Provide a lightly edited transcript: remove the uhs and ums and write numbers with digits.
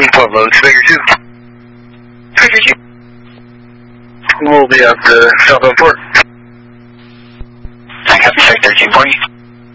What loads? Figure 2. Figure 2. We'll be up to southbound port. I copy, check 13 for you.